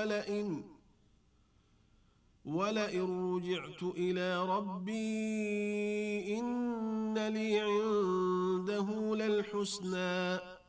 ولئن رجعت إلى ربي إن لي عنده للحسنى